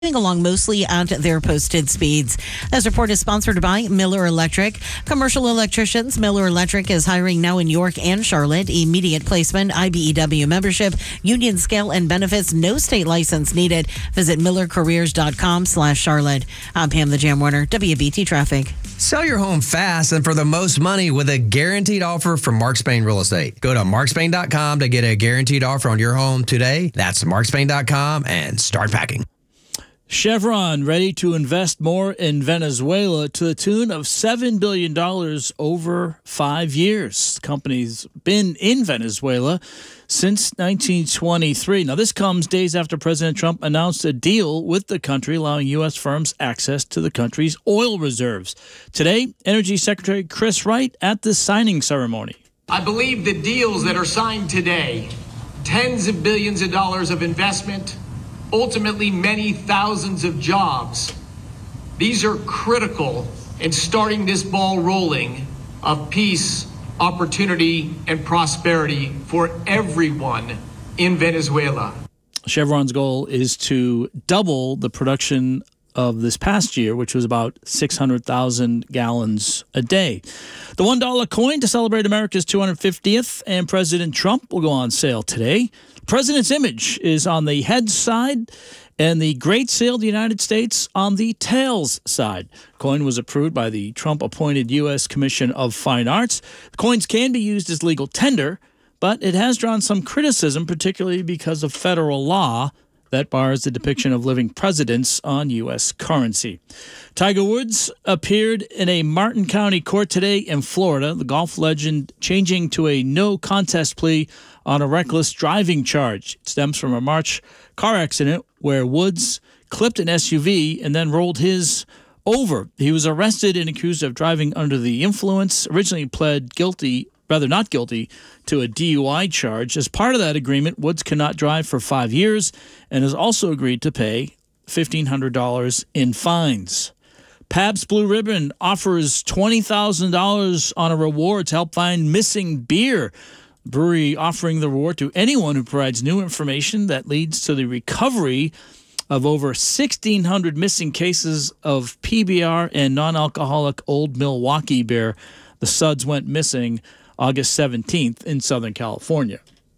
along mostly at their posted speeds. This report is sponsored by Miller Electric. Commercial electricians, Miller Electric is hiring now in York and Charlotte. Immediate placement, IBEW membership, union scale and benefits, no state license needed. Visit millercareers.com/Charlotte. I'm Pam the Jam Warner, WBT Traffic. Sell your home fast and for the most money with a guaranteed offer from Mark Spain Real Estate. Go to markspain.com to get a guaranteed offer on your home today. That's markspain.com and start packing. Chevron ready to invest more in Venezuela to the tune of $7 billion over 5 years. The company's been in Venezuela since 1923. Now, this comes days after President Trump announced a deal with the country allowing U.S. firms access to the country's oil reserves. Today, Energy Secretary Chris Wright at the signing ceremony. I believe the deals that are signed today, tens of billions of dollars of investment, ultimately many thousands of jobs. These are critical in starting this ball rolling of peace, opportunity, and prosperity for everyone in Venezuela. Chevron's goal is to double the production of this past year, which was about 600,000 gallons a day. The $1 coin to celebrate America's 250th and President Trump will go on sale today. The president's image is on the head side and the Great Seal of the United States on the tails side. The coin was approved by the Trump-appointed U.S. Commission of Fine Arts. The coins can be used as legal tender, but it has drawn some criticism, particularly because of federal law that bars the depiction of living presidents on U.S. currency. Tiger Woods appeared in a Martin County court today in Florida. The golf legend changing to a no contest plea on a reckless driving charge. It stems from a March car accident where Woods clipped an SUV and then rolled his over. He was arrested and accused of driving under the influence. Originally pled not guilty to a DUI charge. As part of that agreement, Woods cannot drive for 5 years and has also agreed to pay $1,500 in fines. Pabst Blue Ribbon offers $20,000 on a reward to help find missing beer. The brewery offering the reward to anyone who provides new information that leads to the recovery of over 1,600 missing cases of PBR and non-alcoholic Old Milwaukee beer. The suds went missing August 17th in Southern California.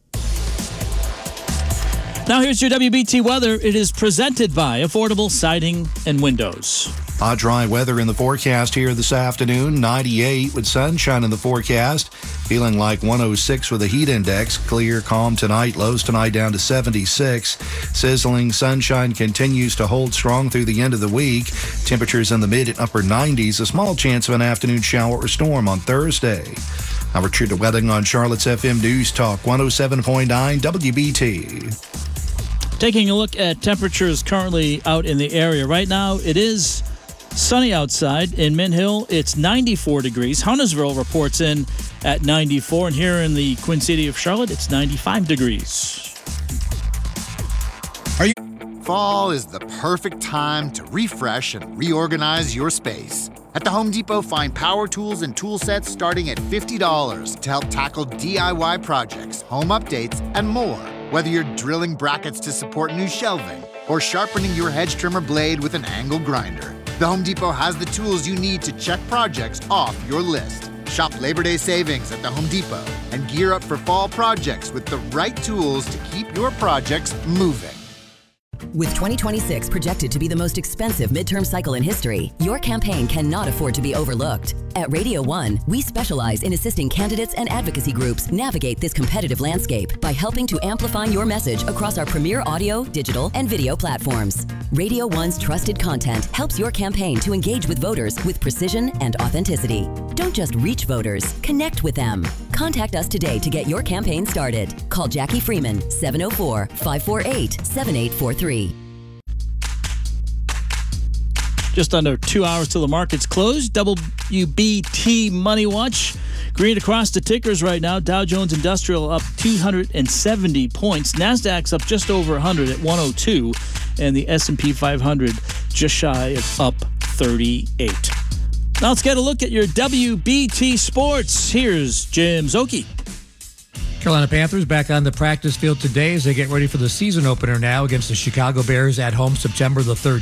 Now here's your WBT weather. It is presented by Affordable Siding and Windows. Hot, dry weather in the forecast here this afternoon. 98 with sunshine in the forecast. Feeling like 106 with a heat index. Clear, calm tonight. Lows tonight down to 76. Sizzling sunshine continues to hold strong through the end of the week. Temperatures in the mid and upper 90s. A small chance of an afternoon shower or storm on Thursday. Our true to weather on Charlotte's FM News Talk 107.9 WBT. Taking a look at temperatures currently out in the area. Right now, it is sunny outside. In Mint Hill, it's 94 degrees. Huntersville reports in at 94. And here in the Queen City of Charlotte, it's 95 degrees. Fall is the perfect time to refresh and reorganize your space. At the Home Depot, find power tools and tool sets starting at $50 to help tackle DIY projects, home updates, and more. Whether you're drilling brackets to support new shelving or sharpening your hedge trimmer blade with an angle grinder, the Home Depot has the tools you need to check projects off your list. Shop Labor Day savings at the Home Depot and gear up for fall projects with the right tools to keep your projects moving. With 2026 projected to be the most expensive midterm cycle in history, your campaign cannot afford to be overlooked. At Radio 1, we specialize in assisting candidates and advocacy groups navigate this competitive landscape by helping to amplify your message across our premier audio, digital, and video platforms. Radio 1's trusted content helps your campaign to engage with voters with precision and authenticity. Don't just reach voters, connect with them. Contact us today to get your campaign started. Call Jackie Freeman, 704-548-7843. Just under 2 hours till the market's closed. WBT Money Watch. Green across the tickers right now. Dow Jones Industrial up 270 points. NASDAQ's up just over 100 at 102. And the S&P 500 just shy of up 38. Now let's get a look at your WBT Sports. Here's Jim Szoke. Carolina Panthers back on the practice field today as they get ready for the season opener now against the Chicago Bears at home September the 13th.